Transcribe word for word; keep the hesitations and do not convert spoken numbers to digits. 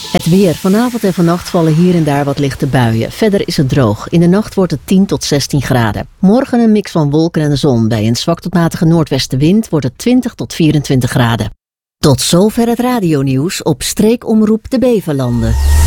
Het weer. Vanavond en vannacht vallen hier en daar wat lichte buien. Verder is het droog. In de nacht wordt het tien tot zestien graden. Morgen een mix van wolken en de zon. Bij een zwak tot matige noordwestenwind wordt het twintig tot vierentwintig graden. Tot zover het radionieuws op streekomroep de Beverlanden.